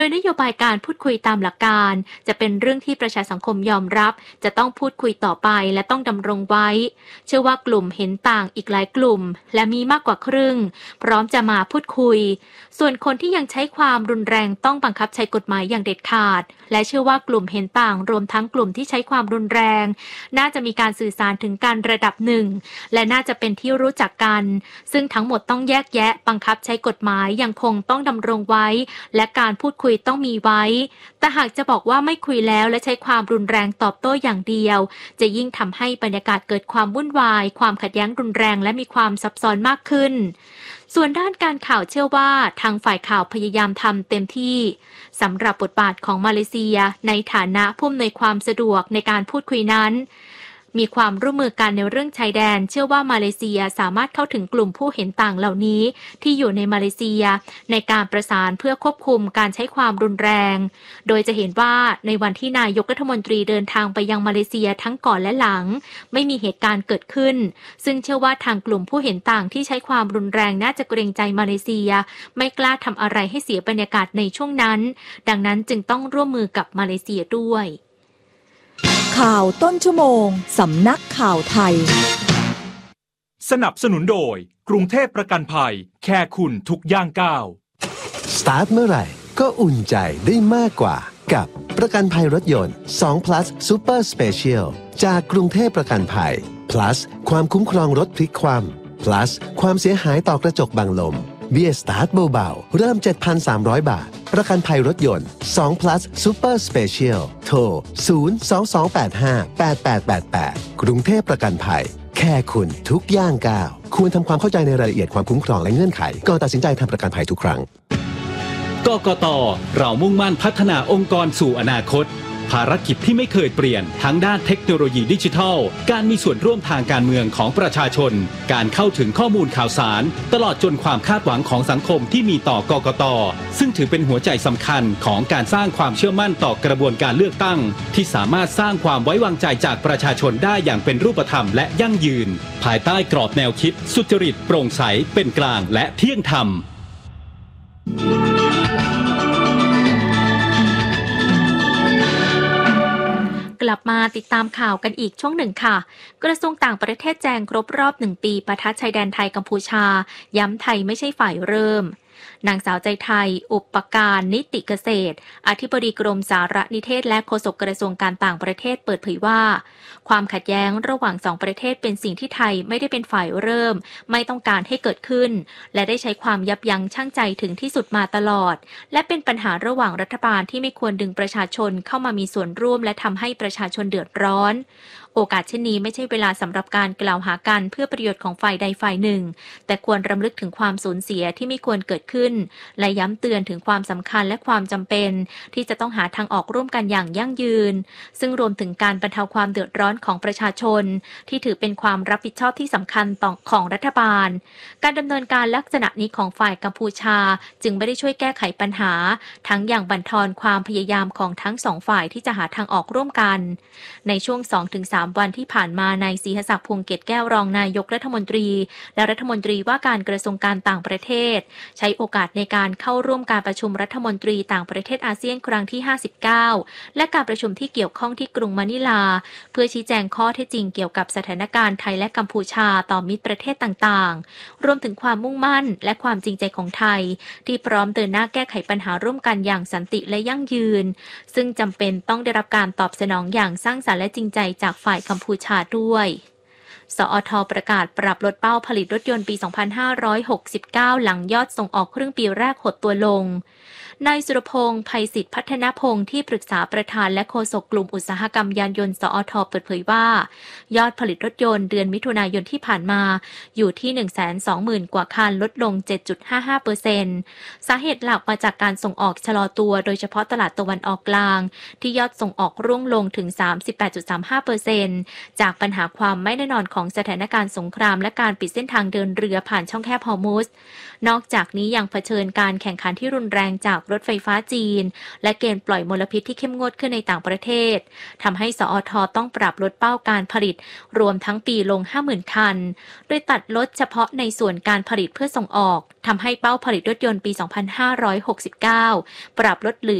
โดยนโยบายการพูดคุยตามหลักการจะเป็นเรื่องที่ประชาสังคมยอมรับจะต้องพูดคุยต่อไปและต้องดำรงไว้เชื่อว่ากลุ่มเห็นต่างอีกหลายกลุ่มและมีมากกว่าครึ่งพร้อมจะมาพูดคุยส่วนคนที่ยังใช้ความรุนแรงต้องบังคับใช้กฎหมายอย่างเด็ดขาดและเชื่อว่ากลุ่มเห็นต่างรวมทั้งกลุ่มที่ใช้ความรุนแรงน่าจะมีการสื่อสารถึงกันระดับหนึ่งและน่าจะเป็นที่รู้จักกันซึ่งทั้งหมดต้องแยกแยะบังคับใช้กฎหมายยังคงต้องดำรงไว้และการพูดคุยต้องมีไว้แต่หากจะบอกว่าไม่คุยแล้วและใช้ความรุนแรงตอบโต้อย่างเดียวจะยิ่งทำให้บรรยากาศเกิดความวุ่นวายความขัดแย้งรุนแรงและมีความซับซ้อนมากขึ้นส่วนด้านการข่าวเชื่อว่าทางฝ่ายข่าวพยายามทำเต็มที่สำหรับบทบาทของมาเลเซียในฐานะผู้อำนวยความสะดวกในการพูดคุยนั้นมีความร่วมมือกันในเรื่องชายแดนเชื่อว่ามาเลเซียสามารถเข้าถึงกลุ่มผู้เห็นต่างเหล่านี้ที่อยู่ในมาเลเซียในการประสานเพื่อควบคุมการใช้ความรุนแรงโดยจะเห็นว่าในวันที่นายกรัฐมนตรีเดินทางไปยังมาเลเซียทั้งก่อนและหลังไม่มีเหตุการณ์เกิดขึ้นซึ่งเชื่อว่าทางกลุ่มผู้เห็นต่างที่ใช้ความรุนแรงน่าจะเกรงใจมาเลเซียไม่กล้าทำอะไรให้เสียบรรยากาศในช่วงนั้นดังนั้นจึงต้องร่วมมือกับมาเลเซียด้วยข่าวต้นชั่วโมงสำนักข่าวไทยสนับสนุนโดยกรุงเทพประกันภัยแค่คุณทุกย่างก้าวสตาร์ทเมื่อไหร่ก็อุ่นใจได้มากกว่ากับประกันภัยรถยนต์2 plus Super Special จากกรุงเทพประกันภัย plus ความคุ้มครองรถพลิกคว่ำ plus ความเสียหายต่อกระจกบังลมเบี้ยสตาร์ทเบาๆเริ่ม 7,300 บาทประกันภัยรถยนต์2 plus Super Special โทร 022858888 กรุงเทพประกันภัยแค่คุณทุกย่างก้าวควรทำความเข้าใจในรายละเอียดความคุ้มครองและเงื่อนไขก่อนตัดสินใจทำประกันภัยทุกครั้งกกต.เรามุ่งมั่นพัฒนาองค์กรสู่อนาคตภารกิจที่ไม่เคยเปลี่ยนทั้งด้านเทคโนโลยีดิจิทัลการมีส่วนร่วมทางการเมืองของประชาชนการเข้าถึงข้อมูลข่าวสารตลอดจนความคาดหวังของสังคมที่มีต่อกกต.ซึ่งถือเป็นหัวใจสำคัญของการสร้างความเชื่อมั่นต่อกระบวนการเลือกตั้งที่สามารถสร้างความไว้วางใจจากประชาชนได้อย่างเป็นรูปธรรมและยั่งยืนภายใต้กรอบแนวคิดสุจริตโปร่งใสเป็นกลางและเที่ยงธรรมกลับมาติดตามข่าวกันอีกช่วงหนึ่งค่ะกระทรวงต่างประเทศแจ้งครบรอบ1 ปีปะทะชายแดนไทยกัมพูชาย้ำไทยไม่ใช่ฝ่ายเริ่มนางสาวใจไทยอุปการนิติเกษตรอธิบดีกรมสารนิเทศและโฆษกกระทรวงการต่างประเทศเปิดเผยว่าความขัดแย้งระหว่าง2 ประเทศเป็นสิ่งที่ไทยไม่ได้เป็นฝ่ายเริ่มไม่ต้องการให้เกิดขึ้นและได้ใช้ความยับยั้งชั่งใจถึงที่สุดมาตลอดและเป็นปัญหาระหว่างรัฐบาลที่ไม่ควรดึงประชาชนเข้ามามีส่วนร่วมและทำให้ประชาชนเดือดร้อนโอกาสเช่นนี้ไม่ใช่เวลาสำหรับการกล่าวหากันเพื่อประโยชน์ของฝ่ายใดฝ่ายหนึ่งแต่ควรรำลึกถึงความสูญเสียที่ไม่ควรเกิดขึ้นและย้ำเตือนถึงความสำคัญและความจำเป็นที่จะต้องหาทางออกร่วมกันอย่างยั่งยืนซึ่งรวมถึงการบรรเทาความเดือดร้อนของประชาชนที่ถือเป็นความรับผิดชอบที่สำคัญของรัฐบาลการดำเนินการลักษณะนี้ของฝ่ายกัมพูชาจึงไม่ได้ช่วยแก้ไขปัญหาทั้งอย่างบั่นทอนความพยายามของทั้ง2 ฝ่ายที่จะหาทางออกร่วมกันในช่วง 2-3 วันที่ผ่านมานายศรีหศักดิ์พวงเกตแก้วรองนายกรัฐมนตรีและรัฐมนตรีว่าการกระทรวงการต่างประเทศใช้โอกาสในการเข้าร่วมการประชุมรัฐมนตรีต่างประเทศอาเซียนครั้งที่59และการประชุมที่เกี่ยวข้องที่กรุงมะนิลาเพื่อชี้แจงข้อเท็จจริงเกี่ยวกับสถานการณ์ไทยและกัมพูชาต่อมิตรประเทศต่างๆรวมถึงความมุ่งมั่นและความจริงใจของไทยที่พร้อมเดินหน้าแก้ไขปัญหาร่วมกันอย่างสันติและยั่งยืนซึ่งจำเป็นต้องได้รับการตอบสนองอย่างสร้างสรรค์และจริงใจจากฝ่ายกัมพูชาด้วยสอท.ประกาศปรับลดเป้าผลิตรถยนต์ปี 2569 หลังยอดส่งออกครึ่งปีแรกหดตัวลงนายสุรพงษ์ไพศิษฐ์พัฒนพงษ์ที่ปรึกษาประธานและโฆษกกลุ่มอุตสาหกรรมยานยนต์สอท.เปิดเผยว่ายอดผลิตรถยนต์เดือนมิถุนายนที่ผ่านมาอยู่ที่ 120,000 กว่าคันลดลง 7.55% สาเหตุหลักมาจากการส่งออกชะลอตัวโดยเฉพาะตลาดตะวันออกกลางที่ยอดส่งออกร่วงลงถึง 38.35% จากปัญหาความไม่แน่นอนของสถานการณ์สงครามและการปิดเส้นทางเดินเรือผ่านช่องแคบฮอร์มุซนอกจากนี้ยังเผชิญการแข่งขันที่รุนแรงจากรถไฟฟ้าจีนและเกณฑ์ปล่อยมลพิษที่เข้มงวดขึ้นในต่างประเทศทำให้สอท.ต้องปรับลดเป้าการผลิตรวมทั้งปีลง 50,000 คันโดยตัดลดเฉพาะในส่วนการผลิตเพื่อส่งออกทำให้เป้าผลิตรถยนต์ปี 2569 ปรับลดเหลือ